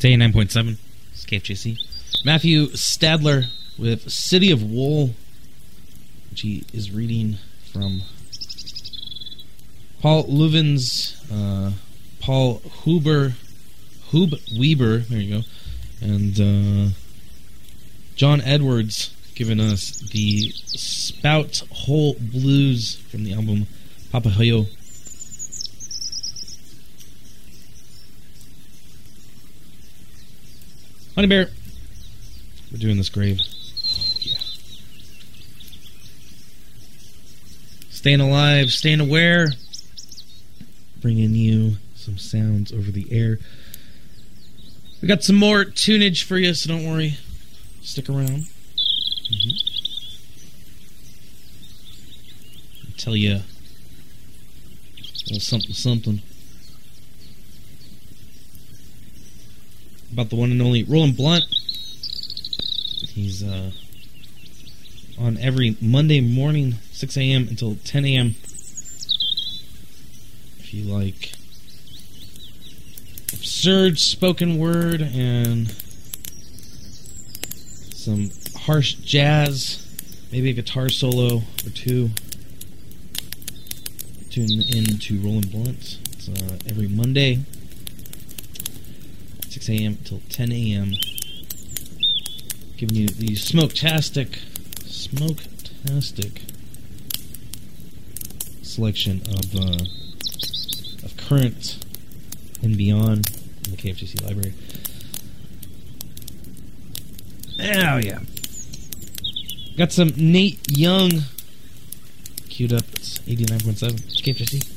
It's 89.7. It's KFJC. Matthew Stadler with City of Wool, which he is reading from Paul Leuven's Paul Hub Weber, there you go, and John Edwards giving us the Spout Hole Blues from the album Papahoyo. Honey Bear, we're doing this grave. Oh, yeah. Staying alive, staying aware, bringing you some sounds over the air. We got some more tunage for you, so don't worry. Stick around. I'll tell you a little something about the one and only Roland Blunt. He's on every Monday morning, 6 a.m. until 10 a.m. If you like absurd spoken word and some harsh jazz, maybe a guitar solo or two, tune in to Roland Blunt. It's every Monday, 6 a.m. until 10 a.m. Giving you the smoke-tastic selection of current and beyond in the KFJC library. Oh yeah, got some Nate Young queued up. It's 89.7 KFJC.